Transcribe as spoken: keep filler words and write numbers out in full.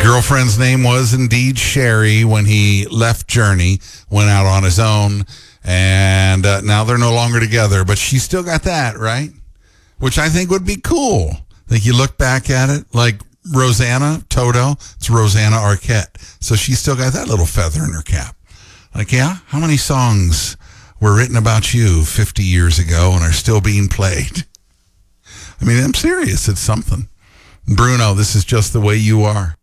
girlfriend's name was indeed Sherry when he left Journey, went out on his own, and uh, now they're no longer together. But she still got that, right? Which I think would be cool. Like you look back at it, like Rosanna Toto, it's Rosanna Arquette. So she still got that little feather in her cap. Like, yeah, how many songs were written about you fifty years ago and are still being played? I mean, I'm serious. It's something. Bruno, this is just the way you are.